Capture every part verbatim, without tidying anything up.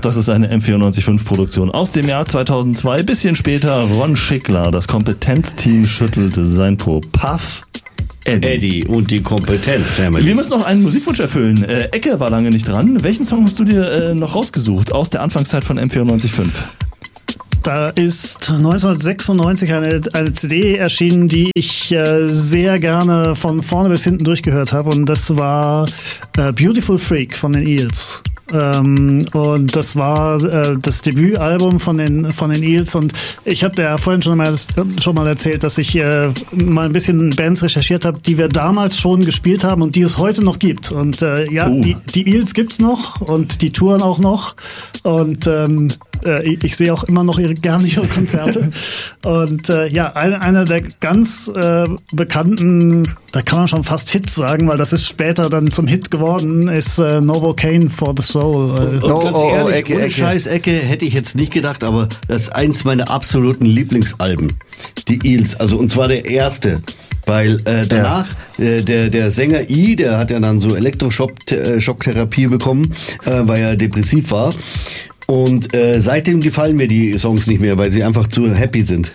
Das ist eine M vierundneunzig Komma fünf Produktion aus dem Jahr zweitausendzwei. Bisschen später Ron Schickler. Das Kompetenzteam schüttelte sein Po. Puff Eddie. Eddie und die Kompetenz-Family. Wir müssen noch einen Musikwunsch erfüllen. Äh, Ecke war lange nicht dran. Welchen Song hast du dir äh, noch rausgesucht aus der Anfangszeit von M vierundneunzig Komma fünf? Da ist neunzehnhundertsechsundneunzig eine, eine C D erschienen, die ich äh, sehr gerne von vorne bis hinten durchgehört habe. Und das war äh, Beautiful Freak von den Eels. Ähm, und das war äh, das Debütalbum von den von den Eels, und ich hatte ja vorhin schon mal schon mal erzählt, dass ich äh, mal ein bisschen Bands recherchiert habe, die wir damals schon gespielt haben und die es heute noch gibt. Und äh, ja, uh. die die Eels gibt's noch und die touren auch noch, und ähm, äh, ich, ich sehe auch immer noch ihre gerne ihre Konzerte. Und äh, ja, eine, einer der ganz äh, bekannten, da kann man schon fast Hits sagen, weil das ist später dann zum Hit geworden, ist äh, Novocaine for the Soul. Und, und ganz oh, ehrlich, oh, Ecke, ohne Ecke. Scheiß Ecke hätte ich jetzt nicht gedacht, aber das ist eins meiner absoluten Lieblingsalben, die Eels, also und zwar der erste. Weil äh, danach, ja. äh, der der Sänger I, der hat ja dann so Elektroschocktherapie bekommen, äh, weil er depressiv war. Und äh, seitdem gefallen mir die Songs nicht mehr, weil sie einfach zu happy sind.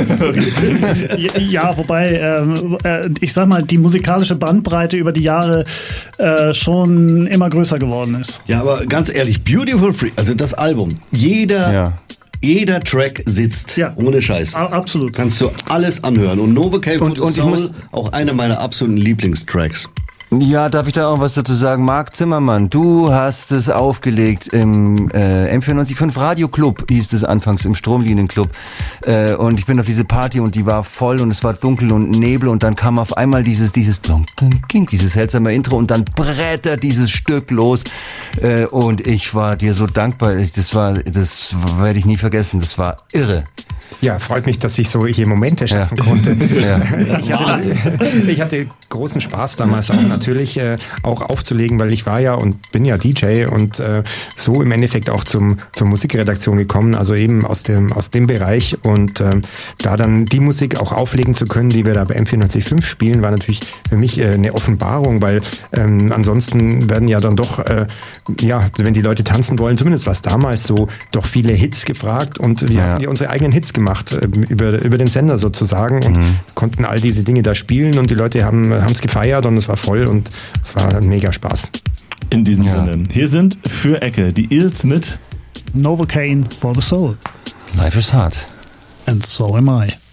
Ja, wobei, äh, ich sag mal, die musikalische Bandbreite über die Jahre äh, schon immer größer geworden ist. Ja, aber ganz ehrlich, Beautiful Freak, also das Album, jeder... Ja. Jeder Track sitzt, ja, ohne Scheiß. A- absolut. Kannst du alles anhören. Und Novocaine for the Soul, auch einer meiner absoluten Lieblingstracks. Ja, darf ich da auch was dazu sagen? Marc Zimmermann, du hast es aufgelegt im äh, M vierundneunzig Komma fünf Radio Club, hieß es anfangs, im Stromlinienclub. Äh, und ich bin auf diese Party und die war voll und es war dunkel und Nebel und dann kam auf einmal dieses dieses dieses seltsame Intro und dann brettert dieses Stück los. Äh, und ich war dir so dankbar. Das war, das werde ich nie vergessen. Das war irre. Ja, freut mich, dass ich solche Momente schaffen ja. konnte. Ja. Ich, hatte, ich hatte großen Spaß damals auch natürlich äh, auch aufzulegen, weil ich war ja und bin ja D J und äh, so im Endeffekt auch zum zur Musikredaktion gekommen, also eben aus dem aus dem Bereich, und äh, da dann die Musik auch auflegen zu können, die wir da bei M vierundneunzig Komma fünf spielen, war natürlich für mich äh, eine Offenbarung, weil ähm, ansonsten werden ja dann doch äh, ja, wenn die Leute tanzen wollen, zumindest war es damals so, doch viele Hits gefragt, und wir ja. hatten ja unsere eigenen Hits gemacht. gemacht, über, über den Sender sozusagen, und mhm. konnten all diese Dinge da spielen und die Leute haben es gefeiert und es war voll und es war ein mega Spaß. In diesem ja. Sinne. Hier sind für Ecke die Eels mit Novocaine for the Soul. Life is hard. And so am I.